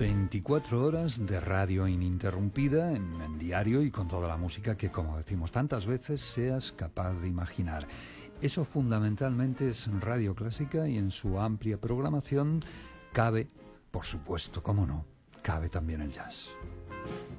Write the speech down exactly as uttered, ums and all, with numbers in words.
veinticuatro horas de radio ininterrumpida en, en diario y con toda la música que, como decimos tantas veces, seas capaz de imaginar. Eso fundamentalmente es Radio Clásica, y en su amplia programación cabe, por supuesto, cómo no, cabe también el jazz.